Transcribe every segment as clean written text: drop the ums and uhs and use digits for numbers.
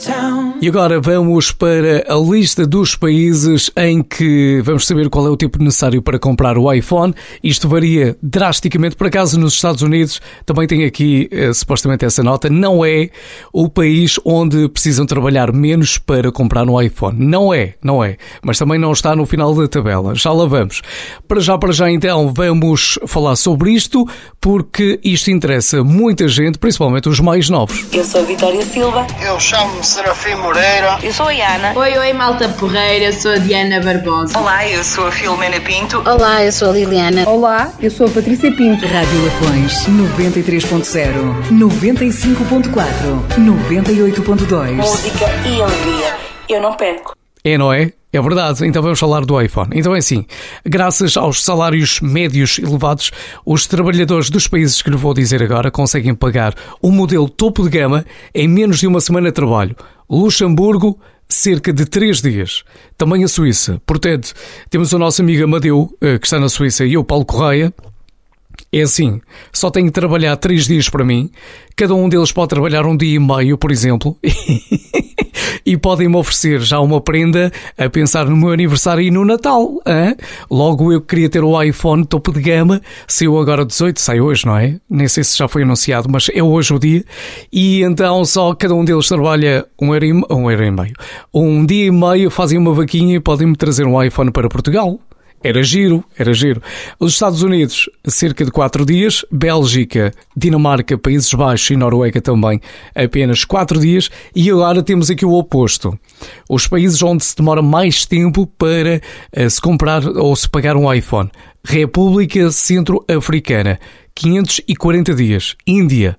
E agora vamos para a lista dos países em que vamos saber qual é o tempo necessário para comprar o iPhone. Isto varia drasticamente. Por acaso, nos Estados Unidos, também tem aqui supostamente essa nota, não é o país onde precisam trabalhar menos para comprar um iPhone. Não é. Mas também não está no final da tabela. Já lá vamos. Para já então, vamos falar sobre isto, porque isto interessa muita gente, principalmente os mais novos. Eu sou a Vitória Silva. Eu chamo-me Serafim Moreira. Eu sou a Ana. Oi, malta porreira, eu sou a Diana Barbosa. Olá, eu sou a Filomena Pinto. Olá, eu sou a Liliana. Olá, eu sou a Patrícia Pinto. Rádio Lafões 93.0, 95.4, 98.2. Música e alegria. Eu não perco. É, não é? É verdade, então vamos falar do iPhone. Então é assim, graças aos salários médios elevados, os trabalhadores dos países que lhe vou dizer agora conseguem pagar um modelo topo de gama em menos de uma semana de trabalho. Luxemburgo, cerca de 3 dias. Também a Suíça. Portanto, temos o nosso amigo Amadeu, que está na Suíça, e eu, Paulo Correia. É assim, só tenho de trabalhar 3 dias para mim. Cada um deles pode trabalhar 1 dia e meio, por exemplo. E podem-me oferecer já uma prenda a pensar no meu aniversário e no Natal. Hein? Logo eu queria ter o iPhone topo de gama. Saiu agora 18, sai hoje, não é? Nem sei se já foi anunciado, mas é hoje o dia. E então só cada um deles trabalha 1 euro e meio. 1 dia e meio, fazem uma vaquinha e podem-me trazer um iPhone para Portugal. Era giro. Os Estados Unidos, cerca de 4 dias. Bélgica, Dinamarca, Países Baixos e Noruega também, apenas 4 dias. E agora temos aqui o oposto. Os países onde se demora mais tempo para se comprar ou se pagar um iPhone. República Centro-Africana, 540 dias. Índia,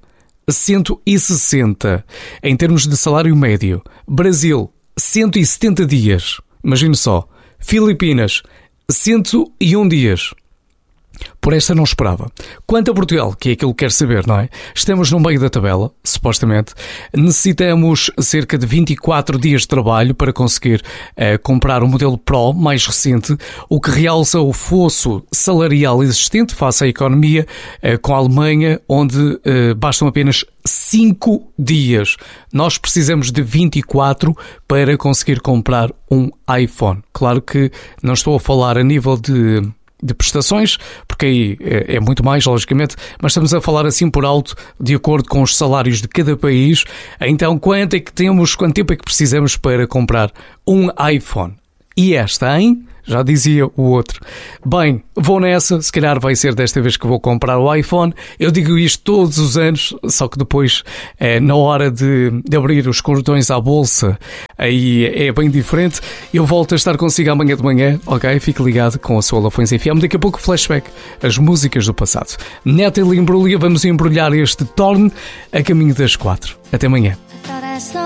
160. Em termos de salário médio. Brasil, 170 dias. Imagine só. Filipinas, 101 dias. Por esta não esperava. Quanto a Portugal, que é aquilo que quero saber, não é? Estamos no meio da tabela, supostamente. Necessitamos cerca de 24 dias de trabalho para conseguir comprar o modelo Pro mais recente, o que realça o fosso salarial existente face à economia com a Alemanha, onde bastam apenas 5 dias. Nós precisamos de 24 para conseguir comprar um iPhone. Claro que não estou a falar a nível de prestações, porque aí é muito mais, logicamente, mas estamos a falar assim por alto, de acordo com os salários de cada país. Então, quanto tempo é que precisamos para comprar um iPhone? E esta, hein? Já dizia o outro. Bem, vou nessa, se calhar vai ser desta vez que vou comprar o iPhone. Eu digo isto todos os anos, só que depois, na hora de abrir os cordões à bolsa, aí é bem diferente. Eu volto a estar consigo amanhã de manhã, ok? Fique ligado com a sua Lafões FM. Daqui a pouco flashback, as músicas do passado. Natalie Imbruglia, vamos embrulhar este Torn a caminho das 4. Até amanhã.